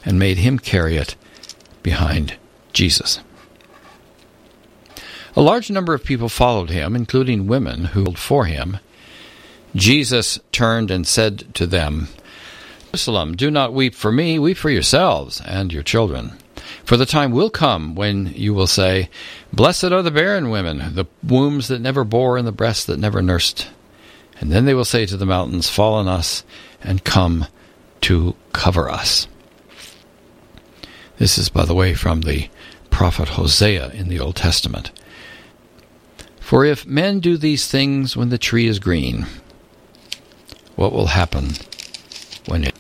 and made him carry it behind Jesus. A large number of people followed him, including women who held for him. Jesus turned and said to them, "Jerusalem, do not weep for me, weep for yourselves and your children. For the time will come when you will say, 'Blessed are the barren women, the wombs that never bore and the breasts that never nursed.' And then they will say to the mountains, 'Fall on us and come to cover us.'" This is, by the way, from the prophet Hosea in the Old Testament. "For if men do these things when the tree is green, what will happen when it..."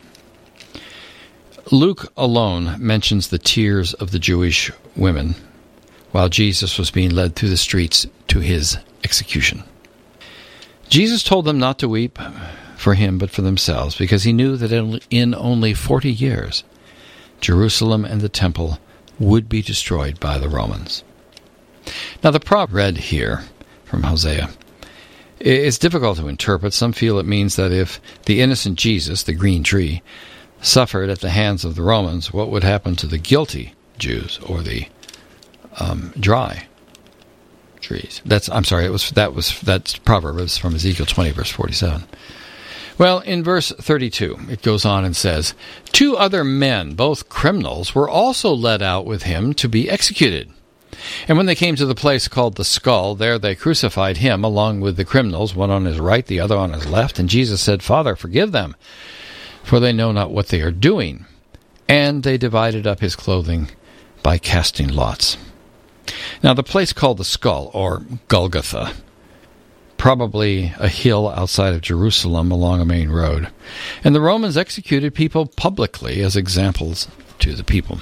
Luke alone mentions the tears of the Jewish women while Jesus was being led through the streets to his execution. Jesus told them not to weep for him but for themselves, because he knew that in only 40 years, Jerusalem and the temple would be destroyed by the Romans. Now the proverb read here from Hosea is difficult to interpret. Some feel it means that if the innocent Jesus, the green tree, suffered at the hands of the Romans, what would happen to the guilty Jews or the dry trees? That's proverb was from Ezekiel 20, verse 47. Well, in verse 32, it goes on and says, "2 other men, both criminals, were also led out with him to be executed. And when they came to the place called the Skull, there they crucified him along with the criminals, one on his right, the other on his left. And Jesus said, 'Father, forgive them, for they know not what they are doing.' And they divided up his clothing by casting lots." Now, the place called the Skull, or Golgotha, probably a hill outside of Jerusalem along a main road. And the Romans executed people publicly as examples to the people.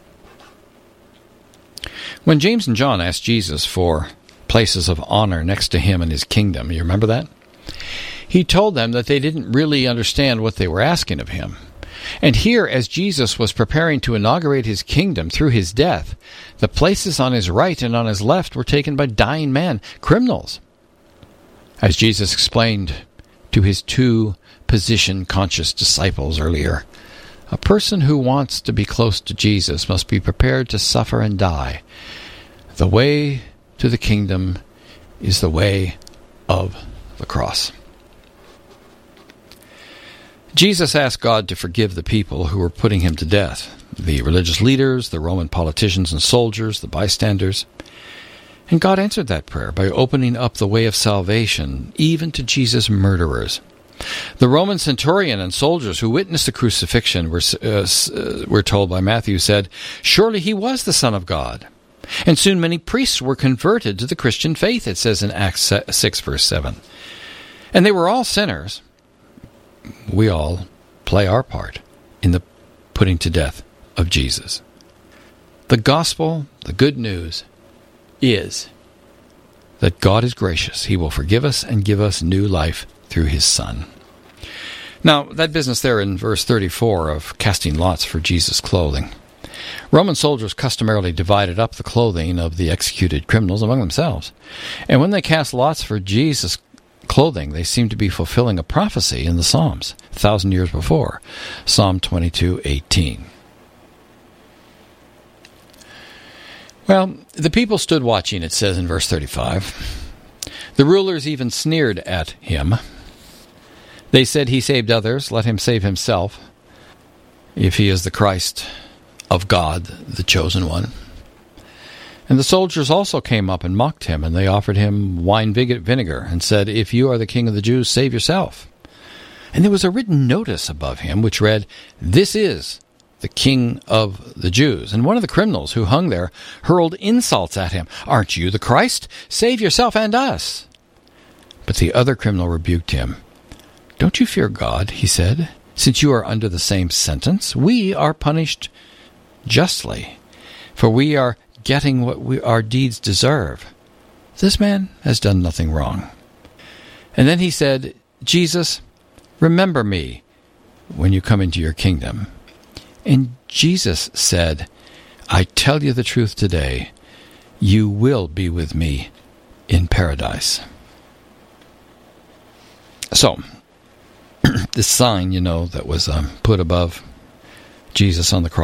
When James and John asked Jesus for places of honor next to him in his kingdom, you remember that? He told them that they didn't really understand what they were asking of him. And here, as Jesus was preparing to inaugurate his kingdom through his death, the places on his right and on his left were taken by dying men, criminals. As Jesus explained to his 2 position-conscious disciples earlier, a person who wants to be close to Jesus must be prepared to suffer and die. The way to the kingdom is the way of the cross. Jesus asked God to forgive the people who were putting him to death, the religious leaders, the Roman politicians and soldiers, the bystanders. And God answered that prayer by opening up the way of salvation, even to Jesus' murderers. The Roman centurion and soldiers who witnessed the crucifixion, we're told by Matthew, said, "Surely he was the Son of God." And soon many priests were converted to the Christian faith, it says in Acts 6, verse 7. And they were all sinners. We all play our part in the putting to death of Jesus. The gospel, the good news, is that God is gracious. He will forgive us and give us new life through his Son. Now, that business there in verse 34 of casting lots for Jesus' clothing. Roman soldiers customarily divided up the clothing of the executed criminals among themselves. And when they cast lots for Jesus' clothing, they seemed to be fulfilling a prophecy in the Psalms 1,000 years before, Psalm 22:18. Well, the people stood watching, it says in verse 35. The rulers even sneered at him. They said, "He saved others, let him save himself, if he is the Christ of God, the chosen one." And the soldiers also came up and mocked him, and they offered him wine vinegar, and said, "If you are the king of the Jews, save yourself." And there was a written notice above him which read, "This is the King of the Jews." And one of the criminals who hung there hurled insults at him. "Aren't you the Christ? Save yourself and us." But the other criminal rebuked him. "Don't you fear God," he said, "since you are under the same sentence? We are punished justly, for we are getting what our deeds deserve. This man has done nothing wrong." And then he said, "Jesus, remember me when you come into your kingdom." And Jesus said, "I tell you the truth today, you will be with me in paradise." So, this sign, that was put above Jesus on the cross